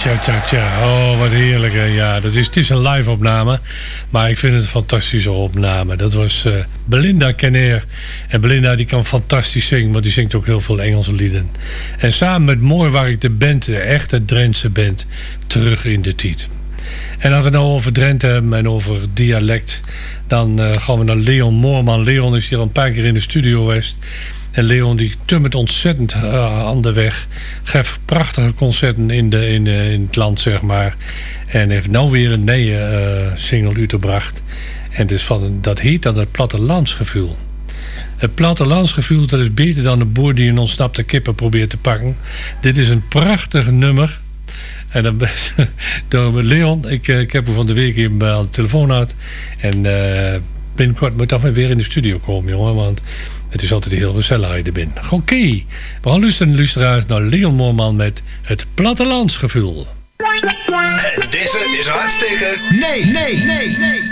Tja. Oh, wat heerlijk. Hè? Ja, het is een live opname. Maar ik vind het een fantastische opname. Dat was Belinda Kenner. En Belinda die kan fantastisch zingen. Want die zingt ook heel veel Engelse lieden. En samen met Mooiwark de band, de echte Drentse band, Terug in de Tijd. En als we het nou over Drenthe hebben en over dialect, dan gaan we naar Leon Moorman. Leon is hier een paar keer in de studio geweest. En Leon die tummert ontzettend aan de weg. Geeft prachtige concerten in het land, zeg maar. En heeft nou weer een nieuwe single uitgebracht. En dus dat heet dan het plattelandsgevoel. Het plattelandsgevoel, dat is beter dan een boer die een ontsnapte kippen probeert te pakken. Dit is een prachtig nummer. En dan door Leon, ik heb hem van de week even aan de telefoon gehad. En binnenkort moet dat weer in de studio komen, jongen. Want het is altijd heel gezellig er binnen. Oké, we gaan luisteren naar Leon Moorman met het plattelandsgevoel. En deze is hartstikke... Nee.